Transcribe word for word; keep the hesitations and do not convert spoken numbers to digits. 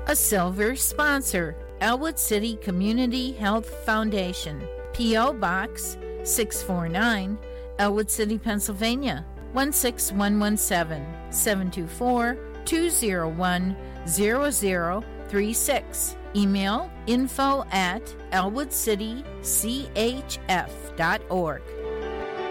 A silver sponsor, Elwood City Community Health Foundation, P O. Box six forty-nine, Elwood City, Pennsylvania, one six one one seven, seven two four, two zero one, zero zero three six. Email info at elwood city c h f dot org.